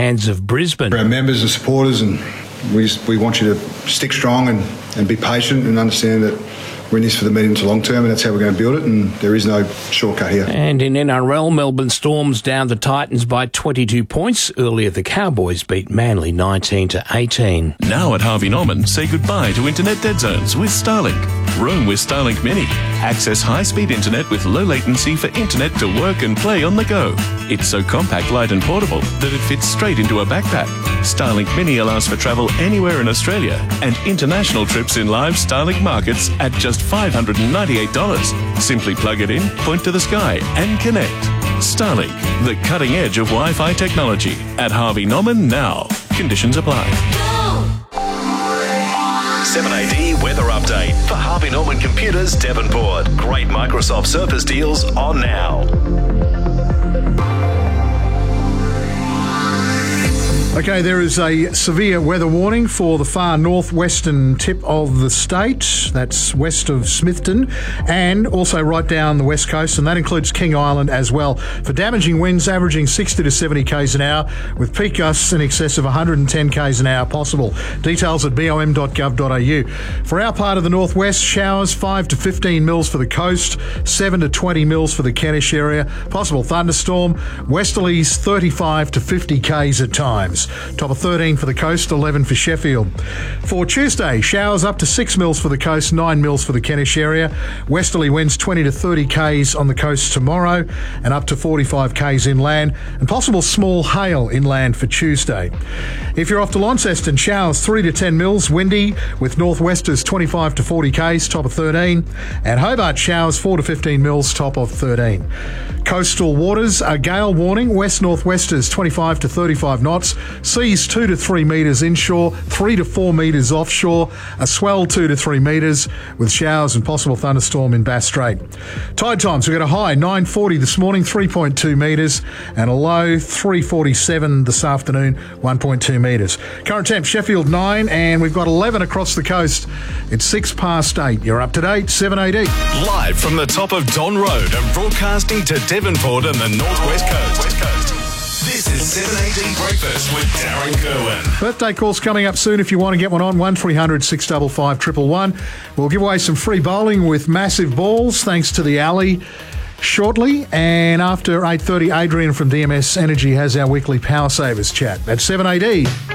hands of Brisbane. For our members and supporters, and we want you to stick strong and be patient and understand that we're in this for the medium to long term, and that's how we're going to build it, and there is no shortcut here. And in NRL, Melbourne Storms down the Titans by 22 points. Earlier, the Cowboys beat Manly 19-18. Now at Harvey Norman, say goodbye to internet dead zones with Starlink. Roam with Starlink Mini. Access high-speed internet with low latency for internet to work and play on the go. It's so compact, light and portable that it fits straight into a backpack. Starlink Mini allows for travel anywhere in Australia and international trips in live Starlink markets at just $598. Simply plug it in, point to the sky and connect. Starlink, the cutting edge of Wi-Fi technology. At Harvey Norman now. Conditions apply. 7AD weather update for Harvey Norman Computers Devonport. Great Microsoft Surface deals on now. Okay, there is a severe weather warning for the far northwestern tip of the state. That's west of Smithton and also right down the west coast, and that includes King Island as well, for damaging winds averaging 60 to 70 k's an hour with peak gusts in excess of 110 k's an hour possible. Details at bom.gov.au. For our part of the northwest, showers 5 to 15 mils for the coast, 7 to 20 mils for the Kentish area. Possible thunderstorm, westerlies 35 to 50 k's at times. Top of 13 for the coast, 11 for Sheffield. For Tuesday, showers up to 6 mils for the coast, 9 mils for the Kentish area. Westerly winds 20 to 30 k's on the coast tomorrow and up to 45 k's inland, and possible small hail inland for Tuesday. If you're off to Launceston, showers 3 to 10 mils, windy with northwesters 25 to 40 k's, top of 13. And Hobart, showers 4 to 15 mils, top of 13. Coastal waters, a gale warning, west-northwesters 25 to 35 knots. Seas 2 to 3 metres inshore, 3 to 4 metres offshore, a swell 2 to 3 metres with showers and possible thunderstorm in Bass Strait. Tide times, we've got a high 9:40 this morning, 3.2 metres, and a low 3:47 this afternoon, 1.2 metres. Current temp, Sheffield 9, and we've got 11 across the coast. It's 6 past 8. You're up to date, 7AD. Live from the top of Don Road and broadcasting to Devonport and the Northwest Coast. This is 7AD Breakfast with Darren Kerwin. Birthday calls coming up soon if you want to get one on, 1300 655 111. We'll give away some free bowling with massive balls thanks to the Alley shortly. And after 8:30, Adrian from DMS Energy has our weekly Power Savers chat. That's 7AD.